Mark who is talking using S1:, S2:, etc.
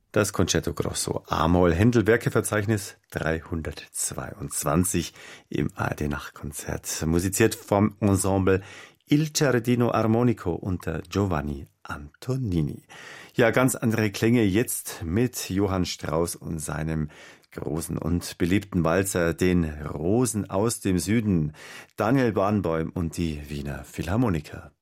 S1: Das Concerto Grosso A-Moll, Händel Werkeverzeichnis 322 im ARD-Nachtkonzert. Musiziert vom Ensemble Il Giardino Armonico unter Giovanni Antonini. Ja, ganz andere Klänge jetzt mit Johann Strauss und seinem großen und beliebten Walzer, den Rosen aus dem Süden, Daniel Barenboim und die Wiener Philharmoniker.